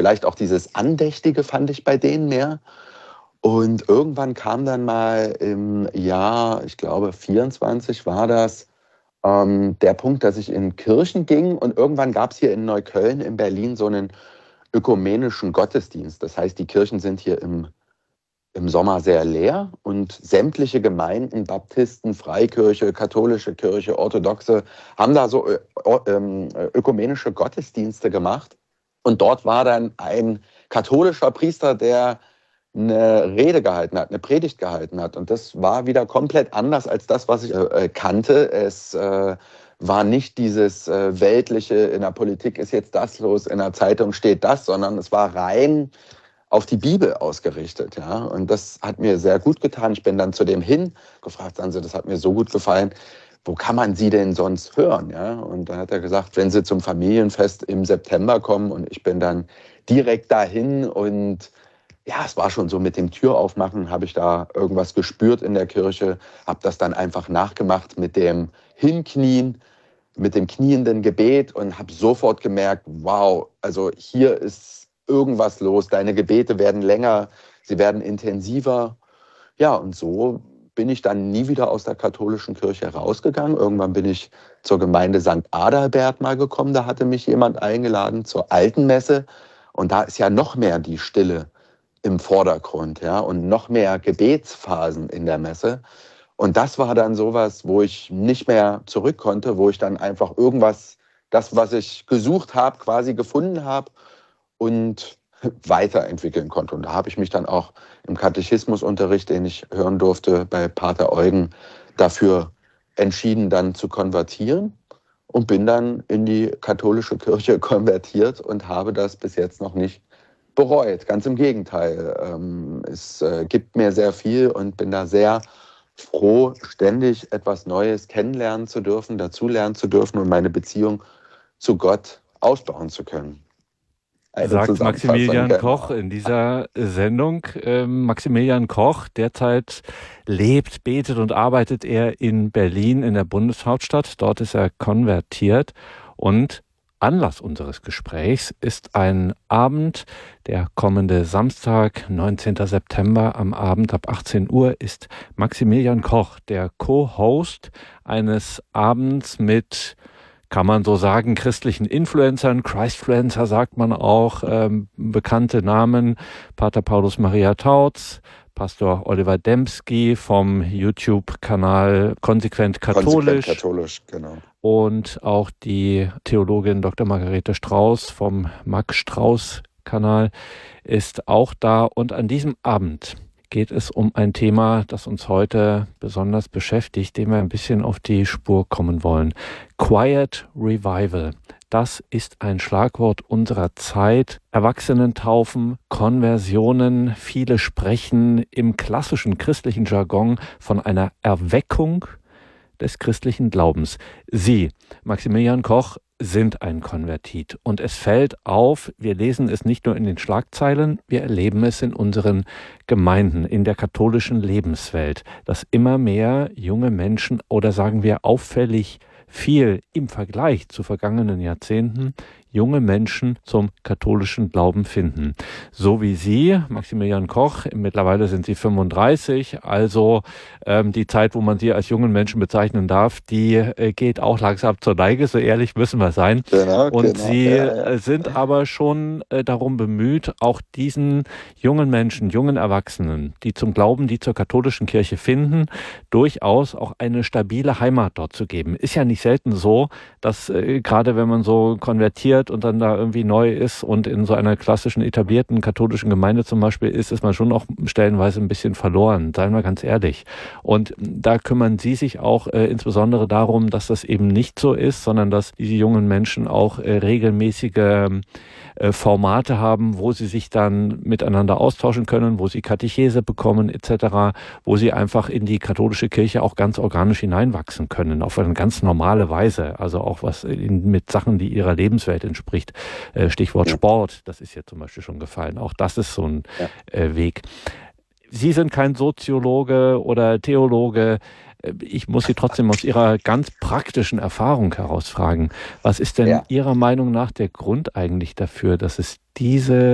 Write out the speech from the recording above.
vielleicht auch dieses Andächtige fand ich bei denen mehr. Und irgendwann kam dann mal im Jahr, ich glaube 24 war das, der Punkt, dass ich in Kirchen ging. Und irgendwann gab es hier in Neukölln, in Berlin, so einen ökumenischen Gottesdienst. Das heißt, die Kirchen sind hier im Sommer sehr leer und sämtliche Gemeinden, Baptisten, Freikirche, katholische Kirche, orthodoxe, haben da so ökumenische Gottesdienste gemacht. Und dort war dann ein katholischer Priester, der eine Rede gehalten hat, eine Predigt gehalten hat. Und das war wieder komplett anders als das, was ich kannte. Es war nicht dieses weltliche, in der Politik ist jetzt das los, in der Zeitung steht das, sondern es war rein auf die Bibel ausgerichtet. Ja? Und das hat mir sehr gut getan. Ich bin dann zu dem hin, gefragt, sagen Sie, das hat mir so gut gefallen, wo kann man Sie denn sonst hören? Ja? Und dann hat er gesagt, wenn Sie zum Familienfest im September kommen, und ich bin dann direkt dahin und ja, es war schon so mit dem Türaufmachen, habe ich da irgendwas gespürt in der Kirche, habe das dann einfach nachgemacht mit dem Hinknien, mit dem knienden Gebet und habe sofort gemerkt, wow, also hier ist irgendwas los, deine Gebete werden länger, sie werden intensiver. Ja, und so bin ich dann nie wieder aus der katholischen Kirche rausgegangen. Irgendwann bin ich zur Gemeinde St. Adalbert mal gekommen, da hatte mich jemand eingeladen zur Alten Messe und da ist ja noch mehr die Stille im Vordergrund, ja, und noch mehr Gebetsphasen in der Messe. Und das war dann sowas, wo ich nicht mehr zurück konnte, wo ich dann einfach irgendwas, das, was ich gesucht habe, quasi gefunden habe und weiterentwickeln konnte. Und da habe ich mich dann auch im Katechismusunterricht, den ich hören durfte bei Pater Eugen, dafür entschieden, dann zu konvertieren und bin dann in die katholische Kirche konvertiert und habe das bis jetzt noch nicht bereut. Ganz im Gegenteil. Es gibt mir sehr viel und bin da sehr froh, ständig etwas Neues kennenlernen zu dürfen, dazulernen zu dürfen und meine Beziehung zu Gott ausbauen zu können. Sagt Maximilian Koch in dieser Sendung. Maximilian Koch, derzeit lebt, betet und arbeitet er in Berlin, in der Bundeshauptstadt. Dort ist er konvertiert und Anlass unseres Gesprächs ist ein Abend, der kommende Samstag, 19. September, am Abend ab 18 Uhr ist Maximilian Koch, der Co-Host eines Abends mit, kann man so sagen, christlichen Influencern, Christfluencer sagt man auch, bekannte Namen, Pater Paulus Maria Tautz, Pastor Oliver Dembski vom YouTube-Kanal Konsequent Katholisch. Konsequent Katholisch, genau. Und auch die Theologin Dr. Margarete Strauß vom Max-Strauß-Kanal ist auch da. Und an diesem Abend geht es um ein Thema, das uns heute besonders beschäftigt, dem wir ein bisschen auf die Spur kommen wollen. Quiet Revival. Das ist ein Schlagwort unserer Zeit. Erwachsenentaufen, Konversionen, viele sprechen im klassischen christlichen Jargon von einer Erweckung des christlichen Glaubens. Sie, Maximilian Koch, sind ein Konvertit. Und es fällt auf, wir lesen es nicht nur in den Schlagzeilen, wir erleben es in unseren Gemeinden, in der katholischen Lebenswelt, dass immer mehr junge Menschen oder sagen wir auffällig viel im Vergleich zu vergangenen Jahrzehnten junge Menschen zum katholischen Glauben finden. So wie Sie, Maximilian Koch, mittlerweile sind Sie 35, also die Zeit, wo man Sie als jungen Menschen bezeichnen darf, die geht auch langsam zur Neige, so ehrlich müssen wir sein. Genau, und Sie sind aber schon darum bemüht, auch diesen jungen Menschen, jungen Erwachsenen, die zum Glauben, die zur katholischen Kirche finden, durchaus auch eine stabile Heimat dort zu geben. Ist ja nicht selten so, dass gerade wenn man so konvertiert und dann da irgendwie neu ist und in so einer klassischen etablierten katholischen Gemeinde zum Beispiel ist man schon auch stellenweise ein bisschen verloren, seien wir ganz ehrlich. Und da kümmern Sie sich auch insbesondere darum, dass das eben nicht so ist, sondern dass diese jungen Menschen auch regelmäßige Formate haben, wo sie sich dann miteinander austauschen können, wo sie Katechese bekommen etc., wo sie einfach in die katholische Kirche auch ganz organisch hineinwachsen können, auf eine ganz normale Weise, also auch was mit Sachen, die ihrer Lebenswelt entspricht. Stichwort Sport, das ist ja zum Beispiel schon gefallen. Auch das ist so ein Weg. Sie sind kein Soziologe oder Theologe. Ich muss Sie trotzdem aus Ihrer ganz praktischen Erfahrung herausfragen. Was ist denn Ihrer Meinung nach der Grund eigentlich dafür, dass es diese